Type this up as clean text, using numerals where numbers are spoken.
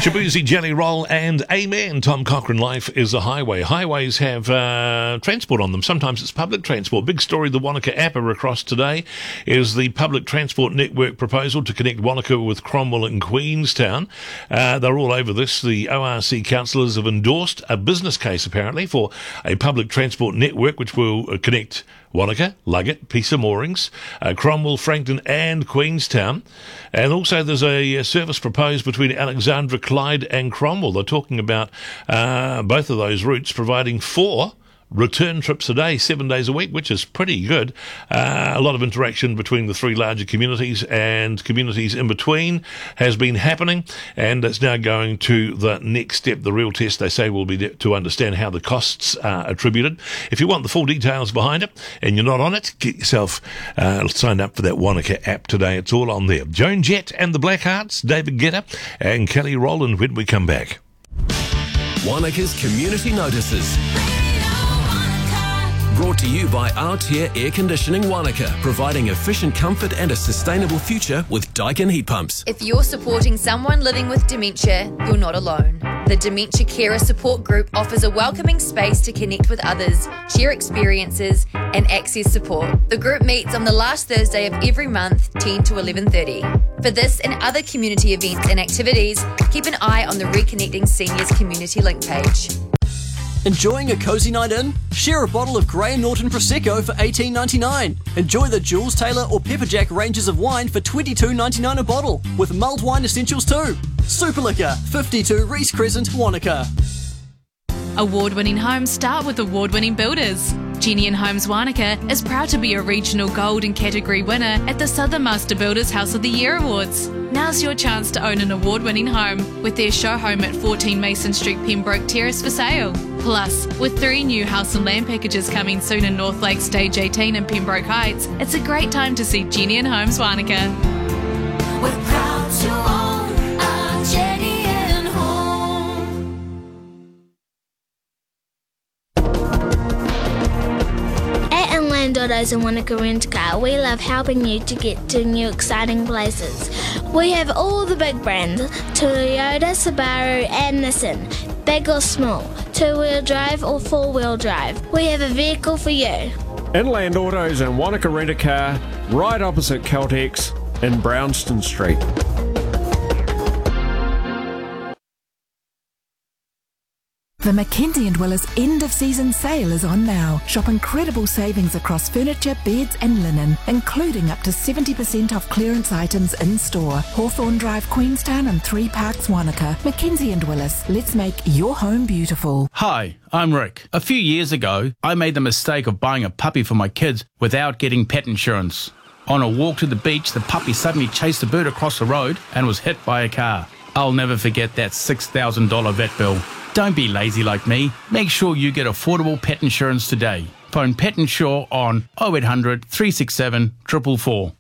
Shabuzi, Jelly Roll, and Amen. Tom Cochrane, life is a highway. Highways have transport on them. Sometimes it's public transport. Big story, the Wanaka APA across today is the public transport network proposal to connect Wanaka with Cromwell and Queenstown. They're all over this. The ORC councillors have endorsed a business case, apparently, for a public transport network which will connect Wanaka, Luggett, Pisa Moorings, Cromwell, Frankton and Queenstown. And also there's a service proposed between Alexandra, Clyde and Cromwell. They're talking about both of those routes providing 4 return trips a day, 7 days a week, which is pretty good. A lot of interaction between the 3 larger communities and communities in between has been happening, and it's now going to the next step. The real test, they say, will be to understand how the costs are attributed. If you want the full details behind it and you're not on it, get yourself signed up for that Wanaka app today. It's all on there. Joan Jett and the Blackhearts, David Guetta and Kelly Rowland when we come back. Wanaka's Community Notices. Brought to you by Artier Air Conditioning Wanaka, providing efficient comfort and a sustainable future with Daikin heat pumps. If you're supporting someone living with dementia, you're not alone. The Dementia Carer Support Group offers a welcoming space to connect with others, share experiences and access support. The group meets on the last Thursday of every month, 10 to 11:30. For this and other community events and activities, keep an eye on the Reconnecting Seniors community link page. Enjoying a cosy night in? Share a bottle of Graham Norton Prosecco for $18.99. Enjoy the Jules Taylor or Pepperjack ranges of wine for $22.99 a bottle, with mulled wine essentials too. Super Liquor, 52 Reese Crescent, Wanaka. Award-winning homes start with award-winning builders. Genian Homes Wanaka is proud to be a regional gold and category winner at the Southern Master Builders House of the Year Awards. Now's your chance to own an award-winning home with their show home at 14 Mason Street, Pembroke Terrace for sale. Plus, with 3 new house and land packages coming soon in North Lake Stage 18 and Pembroke Heights, it's a great time to see Genian Homes Wanaka. We're proud to own a Genian home. At Inland Autos and Wanaka Rent Car, we love helping you to get to new exciting places. We have all the big brands, Toyota, Subaru and Nissan, big or small, 2-wheel drive or 4-wheel drive. We have a vehicle for you. Inland Autos and Wanaka Rent a Car, right opposite Caltex in Brownston Street. The Mackenzie & Willis end of season sale is on now. Shop incredible savings across furniture, beds and linen, including up to 70% off clearance items in store. Hawthorne Drive, Queenstown and 3 Parks, Wanaka. Mackenzie & Willis, let's make your home beautiful. Hi, I'm Rick. A few years ago, I made the mistake of buying a puppy for my kids without getting pet insurance. On a walk to the beach, the puppy suddenly chased a bird across the road and was hit by a car. I'll never forget that $6,000 vet bill. Don't be lazy like me. Make sure you get affordable pet insurance today. Phone Pet Insure on 0800 367 444.